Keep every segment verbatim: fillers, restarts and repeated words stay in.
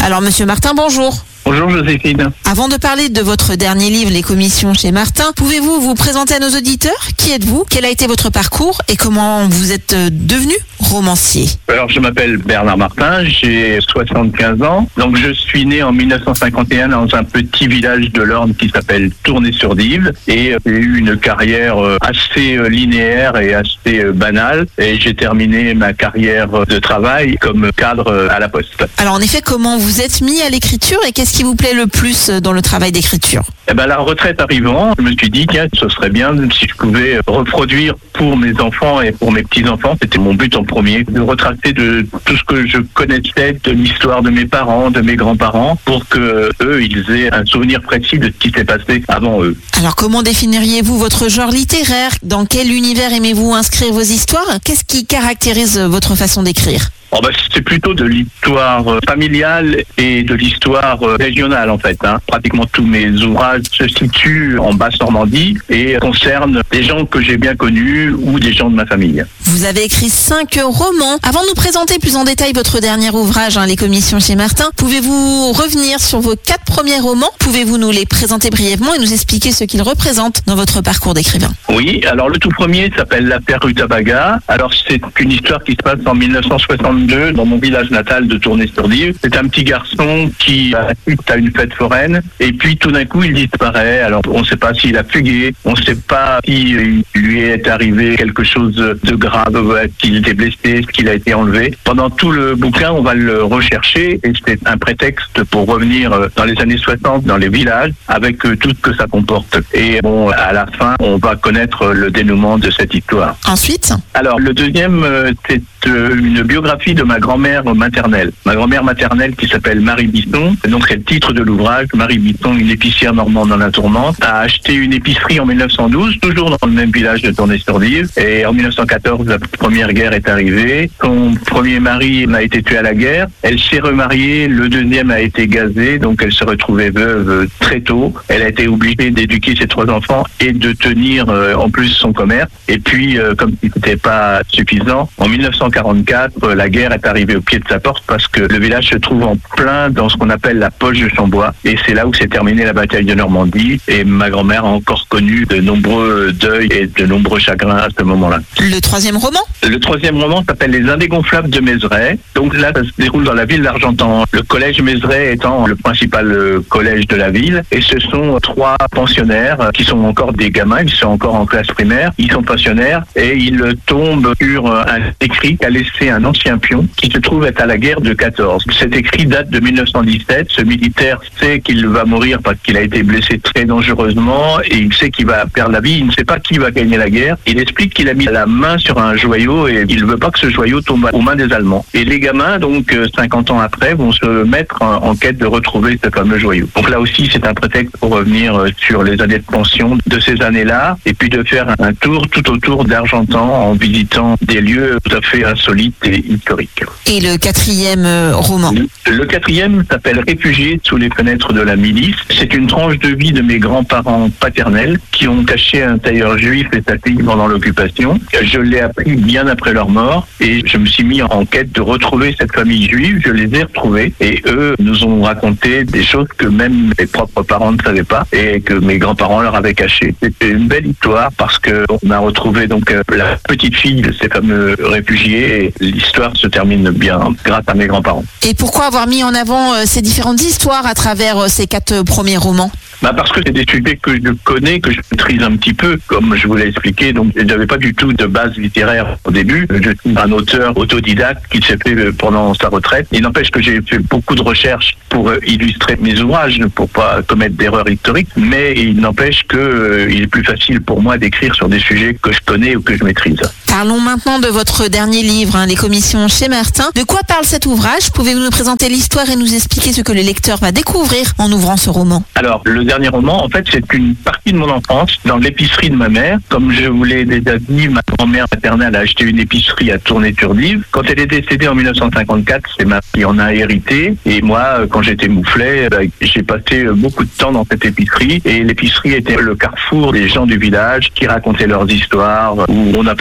Alors, Monsieur Martin, bonjour. Bonjour Joséphine. Avant de parler de votre dernier livre, Les Commissions chez Martin, pouvez-vous vous présenter à nos auditeurs? Qui êtes-vous? Quel a été votre parcours? Et comment vous êtes devenu romancier? Alors, je m'appelle Bernard Martin, j'ai soixante-quinze ans. Donc, je suis né en mille neuf cent cinquante et un dans un petit village de l'Orne qui s'appelle Tournai-sur-Dive. Et j'ai eu une carrière assez linéaire et assez banale. Et j'ai terminé ma carrière de travail comme cadre à la Poste. Alors, en effet, comment vous êtes mis à l'écriture et qu'est-ce qui vous plaît le plus dans le travail d'écriture? Eh ben, la retraite arrivant, je me suis dit, tiens, ce serait bien si je pouvais reproduire pour mes enfants et pour mes petits-enfants. C'était mon but en premier, de retracer de tout ce que je connaissais de l'histoire de mes parents, de mes grands-parents, pour que eux, ils aient un souvenir précis de ce qui s'est passé avant eux. Alors, comment définiriez-vous votre genre littéraire? Dans quel univers aimez-vous inscrire vos histoires? Qu'est-ce qui caractérise votre façon d'écrire? Oh bah, c'est plutôt de l'histoire familiale et de l'histoire régionale en fait. Hein. Pratiquement tous mes ouvrages se situent en Basse-Normandie et concernent des gens que j'ai bien connus ou des gens de ma famille. Vous avez écrit cinq romans. Avant de nous présenter plus en détail votre dernier ouvrage, hein, Les Commissions chez Martin, pouvez-vous revenir sur vos quatre premiers romans? Pouvez-vous nous les présenter brièvement et nous expliquer ce qu'ils représentent dans votre parcours d'écrivain? Oui, alors le tout premier s'appelle L'affaire Rutabaga. Alors c'est une histoire qui se passe en mille neuf cent soixante-deux dans mon village natal de Tournai-sur-Dive. C'est un petit garçon qui assiste à une fête foraine et puis tout d'un coup il disparaît. Alors on ne sait pas s'il a fugué, on ne sait pas s'il lui est arrivé quelque chose de grave, qu'il était blessé, qu'il a été enlevé. Pendant tout le bouquin on va le rechercher et c'est un prétexte pour revenir dans les années soixante dans les villages avec tout ce que ça comporte. Et bon, à la fin on va connaître le dénouement de cette histoire. Ensuite? Alors le deuxième c'est une biographie de ma grand-mère maternelle. Ma grand-mère maternelle qui s'appelle Marie Bisson, donc c'est le titre de l'ouvrage. Marie Bisson, une épicière normande dans la Tourmente, a acheté une épicerie en mille neuf cent douze, toujours dans le même village de Tournai-sur-Dive. Et en mille neuf cent quatorze, la première guerre est arrivée. Son premier mari a été tué à la guerre. Elle s'est remariée, le deuxième a été gazé, donc elle se retrouvait veuve très tôt. Elle a été obligée d'éduquer ses trois enfants et de tenir euh, en plus son commerce. Et puis, euh, comme si c'était pas suffisant, en mille neuf cent quarante-quatre, la guerre est arrivée au pied de sa porte parce que le village se trouve en plein dans ce qu'on appelle la poche de Chambois et c'est là où s'est terminée la bataille de Normandie et ma grand-mère a encore connu de nombreux deuils et de nombreux chagrins à ce moment-là. Le troisième roman? Le troisième roman s'appelle Les Indégonflables de Mézeray. Donc là, ça se déroule dans la ville d'Argentan. Le collège Mézeray étant le principal collège de la ville et ce sont trois pensionnaires qui sont encore des gamins, ils sont encore en classe primaire, ils sont pensionnaires et ils tombent sur un écrit qu'a laissé un ancien pion qui se trouve être à la guerre de quatorze. Cet écrit date de mille neuf cent dix-sept. Ce militaire sait qu'il va mourir parce qu'il a été blessé très dangereusement et il sait qu'il va perdre la vie. Il ne sait pas qui va gagner la guerre. Il explique qu'il a mis la main sur un joyau et il ne veut pas que ce joyau tombe aux mains des Allemands. Et les gamins, donc cinquante ans après, vont se mettre en quête de retrouver ce fameux joyau. Donc là aussi, c'est un prétexte pour revenir sur les années de pension de ces années-là et puis de faire un tour tout autour d'Argentan en visitant des lieux tout à fait insolites et historiques. Et le quatrième roman? Le quatrième s'appelle Réfugiés sous les fenêtres de la milice. C'est une tranche de vie de mes grands-parents paternels qui ont caché un tailleur juif et sa fille pendant l'occupation. Je l'ai appris bien après leur mort et je me suis mis en quête de retrouver cette famille juive. Je les ai retrouvés et eux nous ont raconté des choses que même mes propres parents ne savaient pas et que mes grands-parents leur avaient cachées. C'était une belle histoire parce qu'on a retrouvé donc la petite fille de ces fameux réfugiés et l'histoire se termine bien grâce à mes grands-parents. Et pourquoi avoir mis en avant euh, ces différentes histoires à travers euh, ces quatre euh, premiers romans? Bah parce que c'est des sujets que je connais, que je maîtrise un petit peu, comme je vous l'ai expliqué. Donc, je n'avais pas du tout de base littéraire au début. Je suis un auteur autodidacte qui s'est fait pendant sa retraite. Il n'empêche que j'ai fait beaucoup de recherches pour illustrer mes ouvrages, pour pas commettre d'erreurs historiques. Mais il n'empêche que euh, il est plus facile pour moi d'écrire sur des sujets que je connais ou que je maîtrise. Parlons maintenant de votre dernier livre, hein, Les Commissions chez Martin. De quoi parle cet ouvrage? Pouvez-vous nous présenter l'histoire et nous expliquer ce que le lecteur va découvrir en ouvrant ce roman? Alors, le dernier roman, en fait, c'est une partie de mon enfance dans l'épicerie de ma mère. Comme je vous l'ai déjà dit, ma grand-mère maternelle a acheté une épicerie à Tournai-sur-Dive. Quand elle est décédée en mille neuf cent cinquante-quatre, c'est ma qui en a hérité. Et moi, quand j'étais mouflet, bah, j'ai passé beaucoup de temps dans cette épicerie. Et l'épicerie était le carrefour des gens du village qui racontaient leurs histoires, où on apprenait beaucoup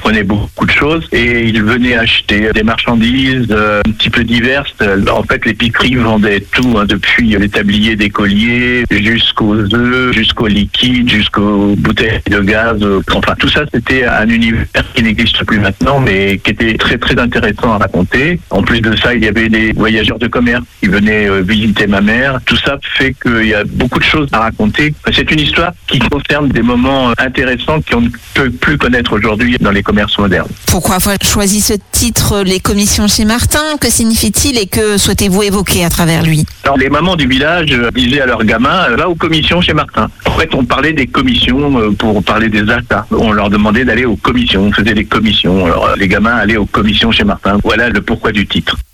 beaucoup de choses et ils venaient acheter des marchandises euh, un petit peu diverses. En fait, l'épicerie vendait tout, hein, depuis les tabliers des colliers jusqu'aux œufs, jusqu'aux liquides, jusqu'aux bouteilles de gaz. Enfin, tout ça, c'était un univers qui n'existe plus maintenant, mais qui était très très intéressant à raconter. En plus de ça, il y avait des voyageurs de commerce qui venaient euh, visiter ma mère. Tout ça fait qu'il y a beaucoup de choses à raconter. C'est une histoire qui concerne des moments intéressants qu'on ne peut plus connaître aujourd'hui dans les commerces modernes. Pourquoi avoir choisi ce titre, Les commissions chez Martin? Que signifie-t-il et que souhaitez-vous évoquer à travers lui? Alors, les mamans du village disaient à leurs gamins, va aux commissions chez Martin. En fait, on parlait des commissions pour parler des achats. On leur demandait d'aller aux commissions, on faisait des commissions. Alors, les gamins allaient aux commissions chez Martin. Voilà le pourquoi du titre.